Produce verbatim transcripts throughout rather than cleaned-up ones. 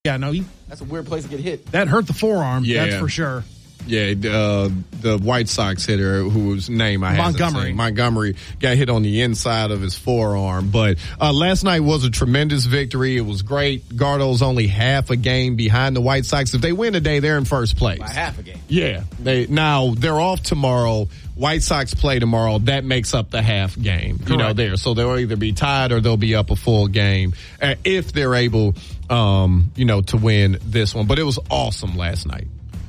Yeah, no, he, that's a weird place to get hit. That hurt the forearm, yeah. that's for sure. Yeah, uh, the White Sox hitter, whose name I haven't Montgomery. seen, Montgomery, got hit on the inside of his forearm. But uh, last night was a tremendous victory. It was great. Gardo's only half a game behind the White Sox. If they win today, they're in first place. By half a game. Yeah. They now they're off tomorrow. White Sox play tomorrow. That makes up the half game. Correct. You know, there. So they'll either be tied or they'll be up a full game uh, if they're able, um, you know, to win this one. But it was awesome last night.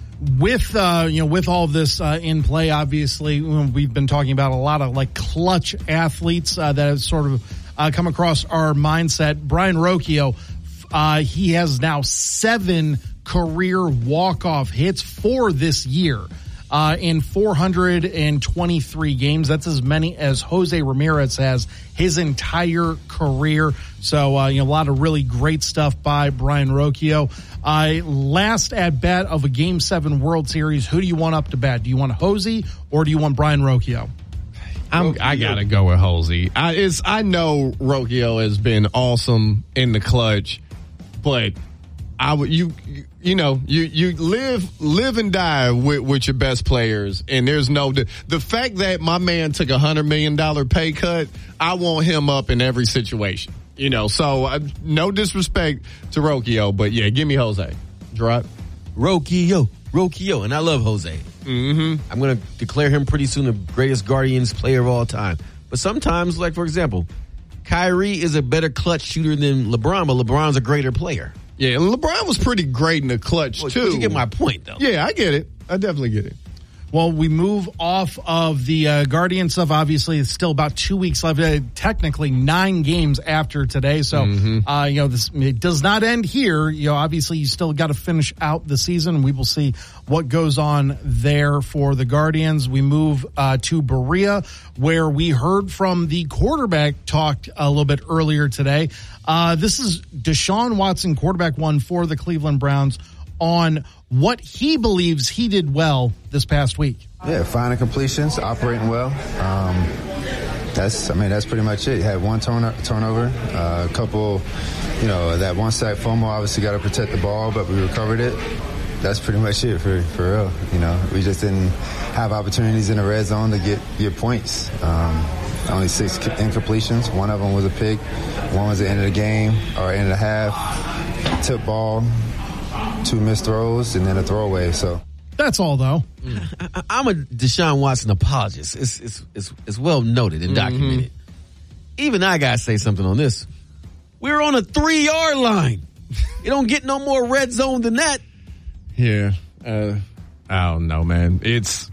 With, uh, you know, with all of this uh, in play, obviously, we've been talking about a lot of, like, clutch athletes uh, that have sort of uh, come across our mindset. Brayan Rocchio, uh, he has now seven career walk-off hits for this year uh, in four hundred twenty-three games. That's as many as Jose Ramirez has his entire career. So, uh, you know, a lot of really great stuff by Brayan Rocchio. Uh, last at bat of a Game seven World Series, who do you want up to bat? Do you want Jose or do you want Brayan Rocchio? I'm, I gotta go with Jose. I, it's, I know Rocchio has been awesome in the clutch, but I would, you, you know, you, you live, live and die with, with your best players. And there's no, the, the fact that my man took a hundred million dollar pay cut, I want him up in every situation. You know, so uh, no disrespect to Rocchio, but yeah, give me Jose. Drop. Rocchio, Rocchio, and I love Jose. Mm-hmm. I'm going to declare him pretty soon the greatest Guardians player of all time. But sometimes, like for example, Kyrie is a better clutch shooter than LeBron, but LeBron's a greater player. Yeah, and LeBron was pretty great in the clutch, well, too. You get my point, though. Yeah, I get it. I definitely get it. Well, we move off of the uh, Guardian stuff. Obviously, it's still about two weeks left. Uh, technically, nine games after today. So, mm-hmm. uh, you know, this it does not end here. You know, obviously, you still got to finish out the season. We will see what goes on there for the Guardians. We move uh, to Berea, where we heard from the quarterback talked a little bit earlier today. Uh, this is Deshaun Watson, quarterback one for the Cleveland Browns, on what he believes he did well this past week. Yeah, finding completions, operating well. Um, that's, I mean, that's pretty much it. Had one turn- turnover, uh, a couple, you know, that one sack fumble. Obviously, got to protect the ball, but we recovered it. That's pretty much it for for real. You know, we just didn't have opportunities in the red zone to get get points. Um, only six incompletions. One of them was a pick. One was the end of the game or end of the half. Tip ball. Two missed throws and then a throwaway. So that's all, though. Mm. I, I'm a Deshaun Watson apologist. It's it's it's, it's well noted and documented. Mm-hmm. Even I gotta say something on this. We're on a three yard line. You don't get no more red zone than that. Yeah, uh, I don't know, man. It's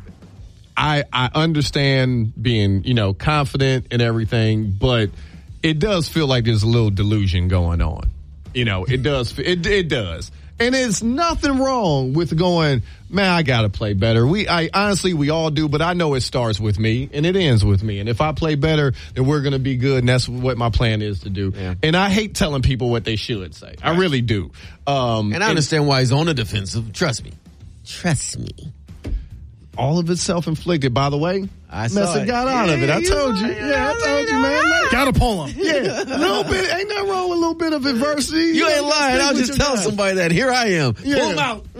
I I understand being you know confident and everything, but it does feel like there's a little delusion going on. You know, it does. It it does. And there's nothing wrong with going, man, I got to play better. We, I honestly, we all do, but I know it starts with me and it ends with me. And if I play better, then we're going to be good. And that's what my plan is to do. Yeah. And I hate telling people what they should say. Right. I really do. Um, and I understand and, why he's on the defensive. Trust me. Trust me. All of it's self-inflicted, by the way. I saw Messa it. got out yeah, of it. I told you. Right, Yeah, I told you, man. Right. Gotta pull him. Yeah. A little bit. Ain't nothing wrong with a little bit of adversity. You, you ain't know, lying. I'll just tell guy. somebody that. Here I am. Yeah. Pull him out.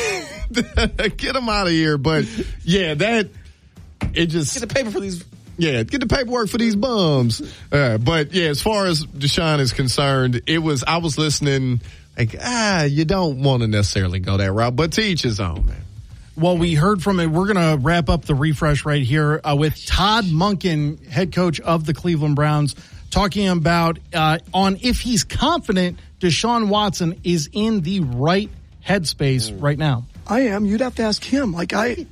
Right. Get him out of here. But, yeah, that, it just. Get the paper for these. Yeah, get the paperwork for these bums. Uh, but, yeah, as far as Deshaun is concerned, it was, I was listening, like, ah, you don't want to necessarily go that route. But to each his own, man. Well, we heard from it. We're going to wrap up the refresh right here uh, with Todd Monken, head coach of the Cleveland Browns, talking about uh, on if he's confident Deshaun Watson is in the right headspace right now. I am. You'd have to ask him. Like I.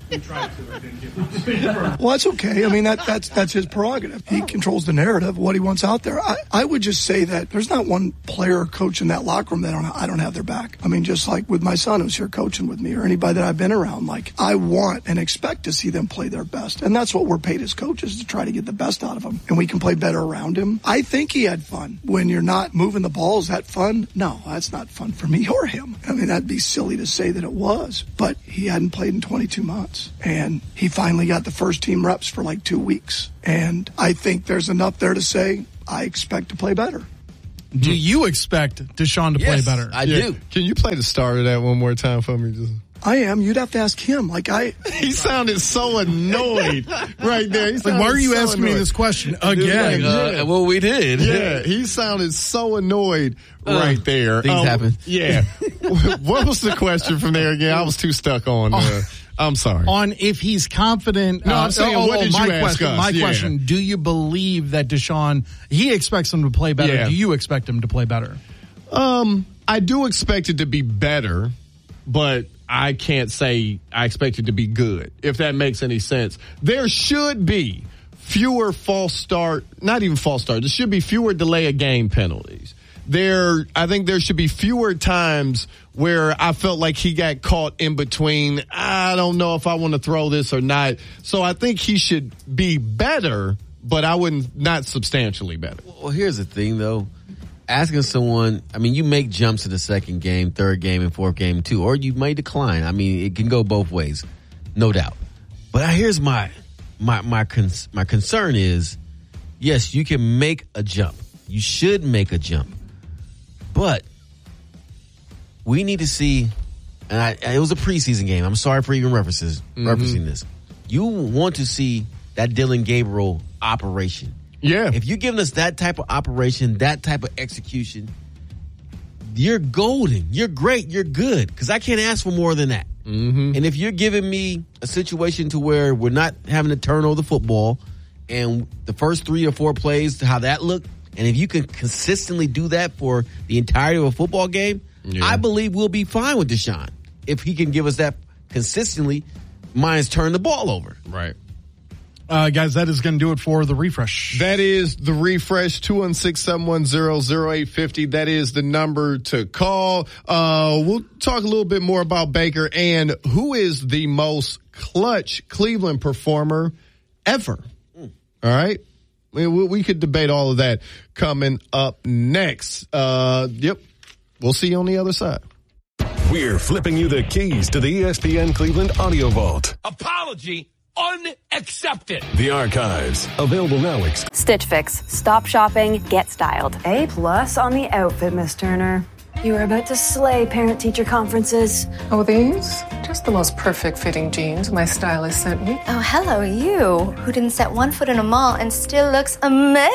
Well, that's okay. I mean, that that's that's his prerogative. He controls the narrative, what he wants out there. I, I would just say that there's not one player or coach in that locker room that I don't, I don't have their back. I mean, just like with my son who's here coaching with me or anybody that I've been around, like I want and expect to see them play their best. And that's what we're paid as coaches, to try to get the best out of them. And we can play better around him. I think he had fun. When you're not moving the ball, is that fun? No, that's not fun for me or him. I mean, that'd be silly to say that it was. But he hadn't played in twenty-two months. And he finally got the first team reps for like two weeks. And I think there's enough there to say, I expect to play better. Do you expect Deshaun to Yes, play better? I Yeah. do. Can you play the start of that one more time for me? Just. I am. You'd have to ask him. Like I, He sounded so annoyed right there. He Like, sounded why are you so asking me annoyed. this question again? Uh, Yeah. Well, we did. Yeah, he sounded so annoyed Uh, right there. things Um, happen. Yeah. What was the question from there again? I was too stuck on. Uh, I'm sorry. On if he's confident. No, I'm saying, what did my you ask question, us? My Yeah. question, do you believe that Deshaun, he expects him to play better? Yeah. Do you expect him to play better? Um, I do expect it to be better, but I can't say I expect it to be good, if that makes any sense. There should be fewer false start, not even false start, there should be fewer delay of game penalties. There, I think there should be fewer times where I felt like he got caught in between. I don't know if I want to throw this or not. So I think he should be better, but I wouldn't, not substantially better. Well, here's the thing, though. Asking someone, I mean, you make jumps in the second game, third game, and fourth game, too. Or you may decline. I mean, it can go both ways, no doubt. But here's my my my cons- my concern is, yes, you can make a jump. You should make a jump. But we need to see, and I, it was a preseason game. I'm sorry for even references, mm-hmm. referencing this. You want to see that Dylan Gabriel operation. Yeah. If you're giving us that type of operation, that type of execution, you're golden. You're great. You're good. Because I can't ask for more than that. Mm-hmm. And if you're giving me a situation to where we're not having to turn over the football and the first three or four plays, how that looked, and if you can consistently do that for the entirety of a football game, yeah. I believe we'll be fine with Deshaun. If he can give us that consistently, minus turn the ball over. Right. Uh, guys, that is going to do it for the refresh. That is the refresh, two one six, seven one zero, zero eight five zero. That is the number to call. Uh, we'll talk a little bit more about Baker and who is the most clutch Cleveland performer ever. Mm. All right. We, we could debate all of that coming up next. Uh, yep. We'll see you on the other side. We're flipping you the keys to the E S P N Cleveland Audio Vault. Apology unaccepted. The archives, available now. Ex- Stitch Fix. Stop shopping, get styled. A plus on the outfit, Miss Turner. You are about to slay parent-teacher conferences. Oh, these? Just the most perfect fitting jeans my stylist sent me. Oh, hello, you, who didn't set one foot in a mall and still looks amazing.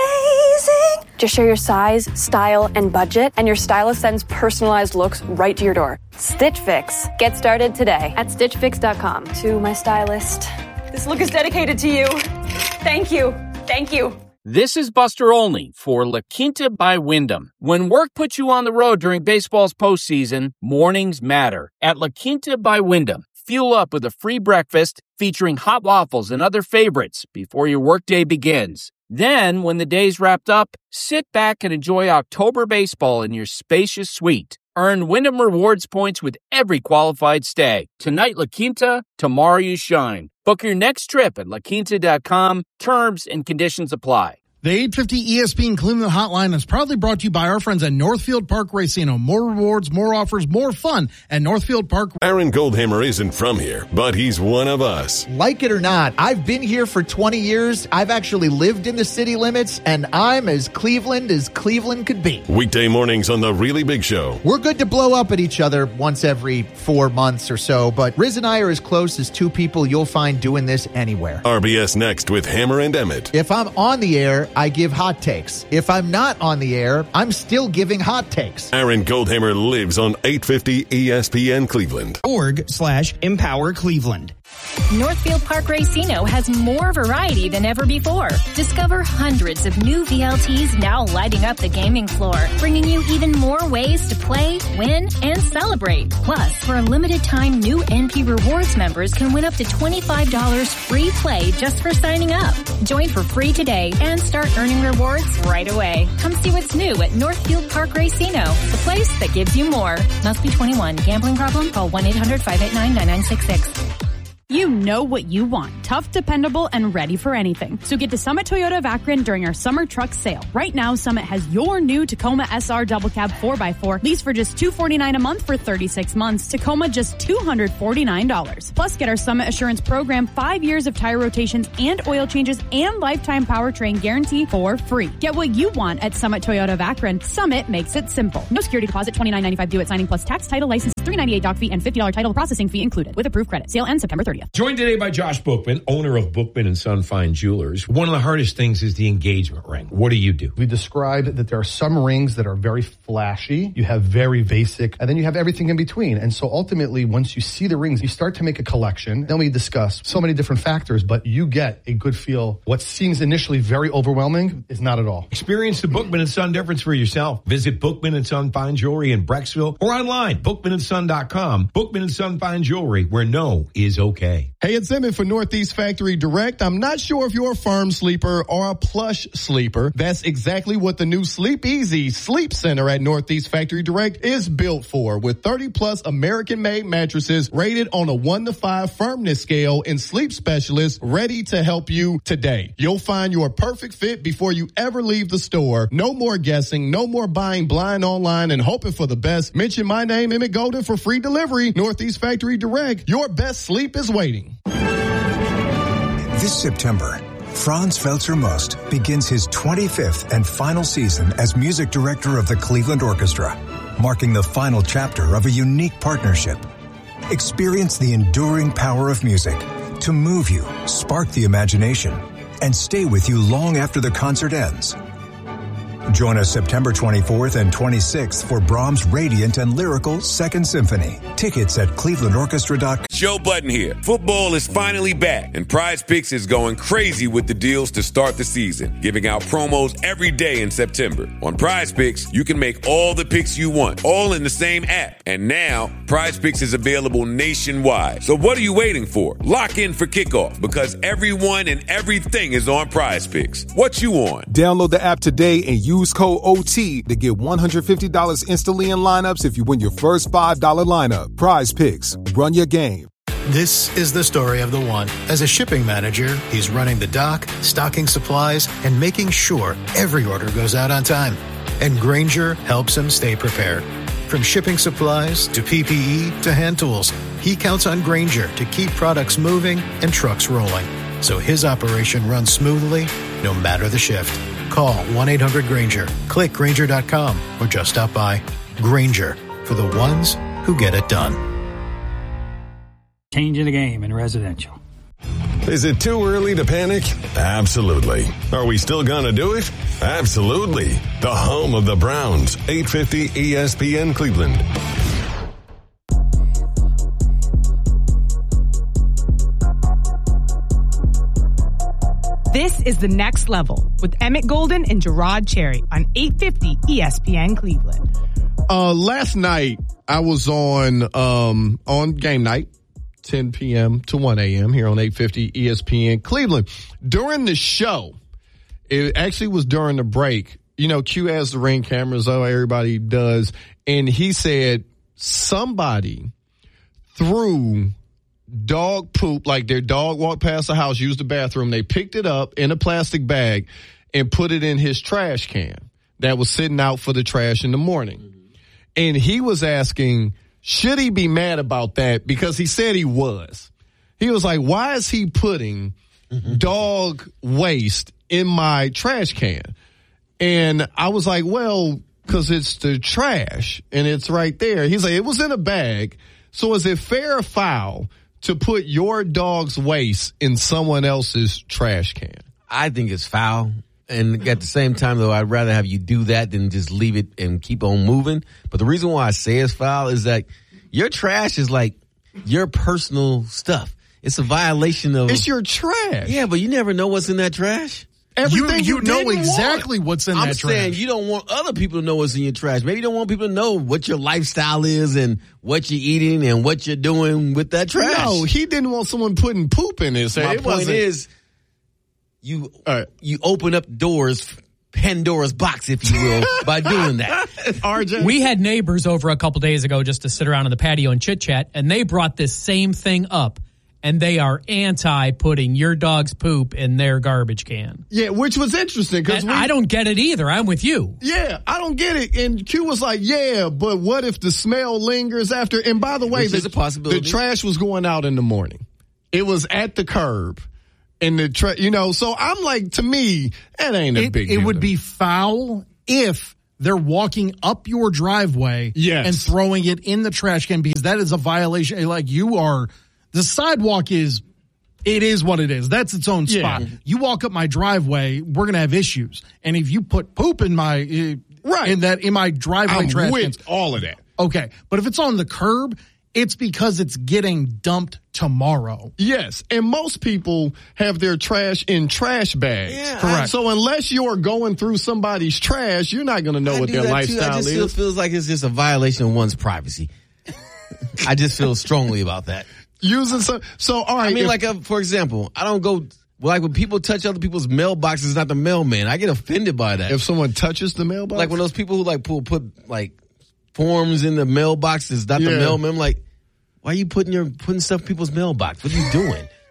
Just share your size, style, and budget, and your stylist sends personalized looks right to your door. Stitch Fix. Get started today at stitch fix dot com. To my stylist, this look is dedicated to you. Thank you. Thank you. This is Buster Olney for La Quinta by Wyndham. When work puts you on the road during baseball's postseason, mornings matter. At La Quinta by Wyndham, fuel up with a free breakfast featuring hot waffles and other favorites before your workday begins. Then, when the day's wrapped up, sit back and enjoy October baseball in your spacious suite. Earn Wyndham Rewards points with every qualified stay. Tonight, La Quinta, tomorrow you shine. Book your next trip at la quinta dot com. Terms and conditions apply. The eight fifty E S P N Cleveland Hotline is proudly brought to you by our friends at Northfield Park Racino. More rewards, more offers, more fun at Northfield Park. Aaron Goldhammer isn't from here, but he's one of us. Like it or not, I've been here for twenty years. I've actually lived in the city limits, and I'm as Cleveland as Cleveland could be. Weekday mornings on The Really Big Show. We're good to blow up at each other once every four months or so, but Riz and I are as close as two people you'll find doing this anywhere. R B S Next with Hammer and Emmett. If I'm on the air, I give hot takes. If I'm not on the air, I'm still giving hot takes. Aaron Goldhammer lives on eight fifty E S P N Cleveland. Org slash Empower Cleveland. Northfield Park Racino has more variety than ever before. Discover hundreds of new V L Ts now lighting up the gaming floor, bringing you even more ways to play, win, and celebrate. Plus, for a limited time, new N P Rewards members can win up to twenty-five dollars free play just for signing up. Join for free today and start earning rewards right away. Come see what's new at Northfield Park Racino, the place that gives you more. Must be twenty-one. Gambling problem? Call one eight hundred five eight nine nine nine six six. You know what you want. Tough, dependable, and ready for anything. So get to Summit Toyota of Akron during our summer truck sale. Right now, Summit has your new Tacoma S R Double Cab four by four. Lease for just two hundred forty-nine dollars a month for thirty-six months. Tacoma, just two hundred forty-nine dollars. Plus, get our Summit Assurance program, five years of tire rotations and oil changes, and lifetime powertrain guarantee for free. Get what you want at Summit Toyota of Akron. Summit makes it simple. No security deposit, twenty-nine ninety-five due at signing, plus tax, title, license, three ninety-eight doc fee, and fifty dollars title processing fee included with approved credit. Sale ends September thirtieth. Joined today by Josh Bookman, owner of Bookman and Son Fine Jewelers. One of the hardest things is the engagement ring. What do you do? We described that there are some rings that are very flashy. You have very basic, and then you have everything in between. And so ultimately, once you see the rings, you start to make a collection. Then we discuss so many different factors, but you get a good feel. What seems initially very overwhelming is not at all. Experience the Bookman and Son difference for yourself. Visit Bookman and Son Fine Jewelry in Brecksville or online, bookman and son dot com. Bookman and Son Fine Jewelry, where no is okay. Hey, it's Emmett for Northeast Factory Direct. I'm not sure if you're a firm sleeper or a plush sleeper. That's exactly what the new Sleep Easy Sleep Center at Northeast Factory Direct is built for, with thirty plus American-made mattresses rated on a one to five firmness scale and sleep specialists ready to help you today. You'll find your perfect fit before you ever leave the store. No more guessing, no more buying blind online and hoping for the best. Mention my name, Emmett Golden, for free delivery. Northeast Factory Direct. Your best sleep is waiting. This September, Franz Felzer-Most begins his twenty-fifth and final season as music director of the Cleveland Orchestra, marking the final chapter of a unique partnership. Experience the enduring power of music to move you, spark the imagination, and stay with you long after the concert ends. Join us September twenty-fourth and twenty-sixth for Brahms' radiant and lyrical Second Symphony. Tickets at cleveland orchestra dot com. Joe Budden here. Football is finally back, and Prize Picks is going crazy with the deals to start the season, giving out promos every day in September. On Prize Picks, you can make all the picks you want, all in the same app. And now, Prize Picks is available nationwide. So what are you waiting for? Lock in for kickoff, because everyone and everything is on Prize Picks. What you on? Download the app today and use code O T to get one hundred fifty dollars instantly in lineups if you win your first five dollar lineup. Prize Picks. Run your game. This is the story of the one. As a shipping manager, he's running the dock, stocking supplies, and making sure every order goes out on time. And Grainger helps him stay prepared. From shipping supplies to P P E to hand tools, he counts on Grainger to keep products moving and trucks rolling, so his operation runs smoothly no matter the shift. Call one eight hundred Grainger, click Grainger dot com, or just stop by. Grainger, for the ones who get it done. Changing the game in residential. Is it too early to panic? Absolutely. Are we still gonna do it? Absolutely. The home of the Browns, eight fifty E S P N Cleveland. This is The Next Level with Emmett Golden and Gerard Cherry on eight fifty E S P N Cleveland. Uh, last night I was on, um, on game night, ten p.m. to one a.m. here on eight fifty E S P N Cleveland. During the show, it actually was during the break. You know, Q has the ring cameras, oh, everybody does. And he said somebody threw dog poop, like their dog walked past the house, used the bathroom. They picked it up in a plastic bag and put it in his trash can that was sitting out for the trash in the morning. Mm-hmm. And he was asking, should he be mad about that? Because he said he was. He was like, why is he putting mm-hmm. dog waste in my trash can? And I was like, well, because it's the trash and it's right there. He's like, it was in a bag. So is it fair or foul to put your dog's waste in someone else's trash can? I think it's foul. And at the same time, though, I'd rather have you do that than just leave it and keep on moving. But the reason why I say it's foul is that your trash is like your personal stuff. It's a violation of... It's your trash. Yeah, but you never know what's in that trash. Everything you, you, you know exactly want. what's in I'm that trash. I'm saying you don't want other people to know what's in your trash. Maybe you don't want people to know what your lifestyle is and what you're eating and what you're doing with that trash. No, he didn't want someone putting poop in his. My it point wasn't. is, you uh, you open up doors, Pandora's box, if you will, by doing that. R J, we had neighbors over a couple days ago just to sit around on the patio and chit chat, and they brought this same thing up. and they are anti putting your dog's poop in their garbage can. Yeah, which was interesting because I don't get it either. I'm with you. Yeah, I don't get it. And Q was like, yeah, but what if the smell lingers after? And by the way, Which the, is a possibility. the trash was going out in the morning. It was at the curb. And the tra- you know, so I'm like, to me, that ain't a it, big it deal. It would be foul if they're walking up your driveway yes. and throwing it in the trash can, because that is a violation. Like, you are, the sidewalk is, it is what it is. That's its own spot. Yeah. You walk up my driveway, we're going to have issues. And if you put poop in my, uh, right. in that, in my driveway I'm trash with cans, all of that. Okay. But if it's on the curb, it's because it's getting dumped tomorrow. Yes, and most people have their trash in trash bags. Yeah, correct. So unless you're going through somebody's trash, you're not going to know I what do their that lifestyle too. I just is. feel, feels like it's just a violation of one's privacy. I just feel strongly about that. Using some, so all right. I mean, if, like, uh, for example, I don't go, like when people touch other people's mailboxes, it's not the mailman. I get offended by that. if someone touches the mailbox, Like when those people who like pull, put like forms in the mailbox, it's not Yeah. the mailman. I'm like, why are you putting your putting stuff in people's mailbox? What are you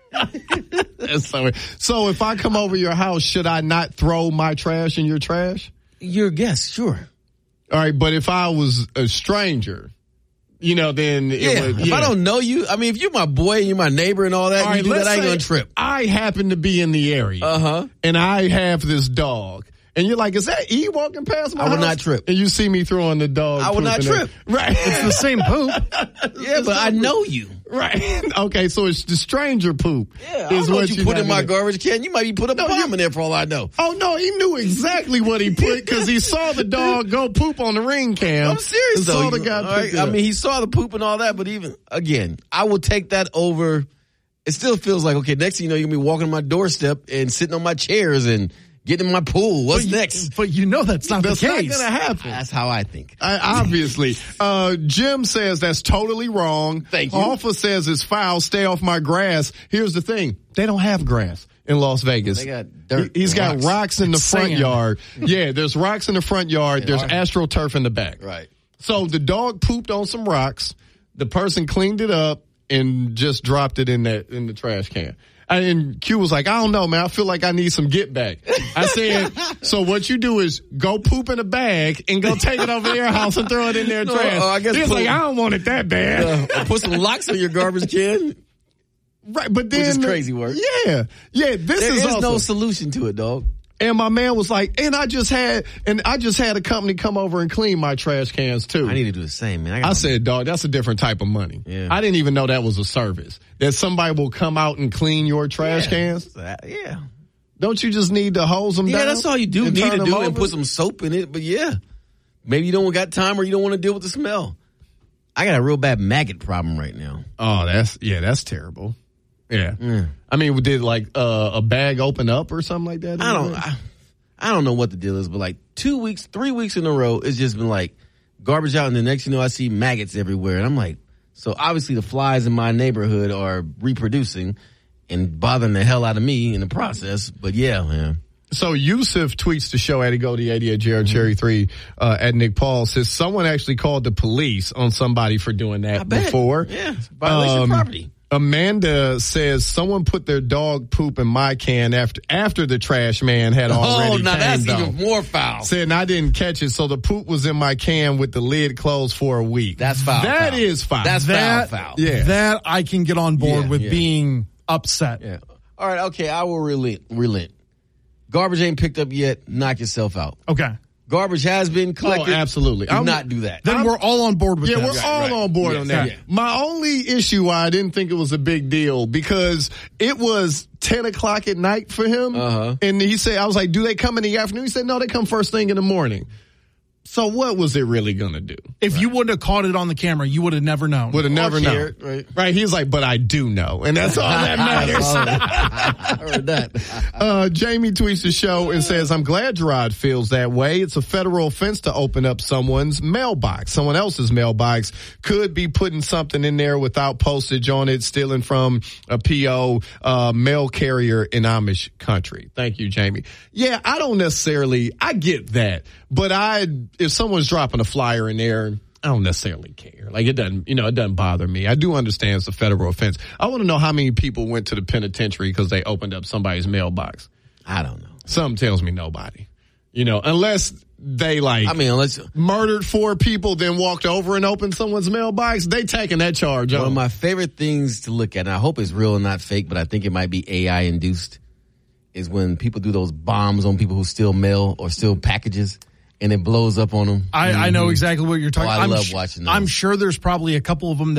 doing? so, so if I come over your house, should I not throw my trash in your trash? You're a guest, sure. All right, but if I was a stranger, you know, then it Yeah, would, if I don't know you, I mean, if you're my boy and you're my neighbor and all that, All you right, do that, let's I ain't say gonna trip. I happen to be in the area, Uh huh. and I have this dog. And you're like, is that E walking past my I would house? not trip. And you see me throwing the dog. I would poop not in there. trip. Right. It's the same poop. Yeah, but I know you. Right. Okay, so it's the stranger poop. Yeah, I don't know what you put in my garbage can. You might be put a No, bomb you- in there for all I know. Oh, no, he knew exactly what he put because he saw the dog go poop on the ring cam. I'm serious and though. Saw the You- guy all pick right? it I up. mean, he saw the poop and all that, but even again, I will take that over. It still feels like, okay, next thing you know, you're gonna be walking on my doorstep and sitting on my chairs and getting in my pool. What's but you, next? But you know that's not That's the not case. going to happen. That's how I think. I, obviously. Uh, Jim says that's totally wrong. Thank you. Alpha says it's foul. Stay off my grass. Here's the thing. They don't have grass in Las Vegas. They got dirt He, has got rocks. rocks in the It's front sand. yard. Yeah, there's rocks in the front yard. There's are. AstroTurf in the back. Right. So the dog pooped on some rocks. The person cleaned it up and just dropped it in that in the trash can. And Q was like, I don't know, man. I feel like I need some get back. I said, so what you do is go poop in a bag and go take it over to their house and throw it in their No, trash. uh, I guess he was put- like, I don't want it that bad. Uh, put some locks on your garbage can. Right, but then Which is crazy work. Yeah, yeah. This There is, is also, no solution to it, dog. And my man was like, and I just had, and I just had a company come over and clean my trash cans too. I need to do the same, man. I, I got said, dog, that's a different type of money. Yeah. I didn't even know that was a service. That somebody will come out and clean your trash yeah. cans. Yeah. Don't you just need to hose them Yeah, down? that's all you do and need turn to them do and over? put some soap in it. But yeah, maybe you don't got time or you don't want to deal with the smell. I got a real bad maggot problem right now. Oh, that's, yeah, that's terrible. Yeah. Mm. I mean, did like uh, a bag open up or something like that? I don't, I, I don't know what the deal is, but like two weeks, three weeks in a row, it's just been like garbage out, and the next you know, I see maggots everywhere, and I'm like, so obviously the flies in my neighborhood are reproducing and bothering the hell out of me in the process. But yeah, man. So Yusuf tweets the show at Egodi eighty at Jared Cherry three uh, at Nick Paul, says someone actually called the police on somebody for doing that I bet. before. Yeah, it's violation Um, of property. Amanda says someone put their dog poop in my can after after the trash man had already Oh, now came that's down. even more foul. Said, and I didn't catch it, so the poop was in my can with the lid closed for a week. That's foul. That foul. is foul. That's that, foul, foul. Yeah. That I can get on board Yeah, with yeah. being upset. Yeah. All right, okay, I will relent. Relent. Garbage ain't picked up yet. Knock yourself out. Okay. Garbage has been collected. Oh, absolutely. Do I'm- not do that. Then I'm- we're all on board with Yeah, that. we're all right. on board Yes, on that. yeah. My only issue why I didn't think it was a big deal because it was ten o'clock at night for him. Uh-huh. And he said, I was like, do they come in the afternoon? He said, no, they come first thing in the morning. So what was it really going to do? If you wouldn't have caught it on the camera, you would have never known. Would have never known. cared, right. Right. He's like, but I do know. And that's all that matters. I heard that. Uh, Jamie tweets the show and says, I'm glad Gerard feels that way. It's a federal offense to open up someone's mailbox. Someone else's mailbox could be putting something in there without postage on it, stealing from a P O uh, mail carrier in Amish country. Thank you, Jamie. Yeah, I don't necessarily, I get that. But I, if someone's dropping a flyer in there, I don't necessarily care. Like, it doesn't, you know, it doesn't bother me. I do understand it's a federal offense. I want to know how many people went to the penitentiary because they opened up somebody's mailbox. I don't know. Something tells me nobody. You know, unless they, like, I mean, unless murdered four people, then walked over and opened someone's mailbox, they taking that charge on. One of my favorite things to look at, and I hope it's real and not fake, but I think it might be A I induced, is when people do those bombs on people who steal mail or steal packages. And it blows up on them. I, mm-hmm. I know exactly what you're talking about. Oh, I I'm love sh- watching those. I'm sure there's probably a couple of them that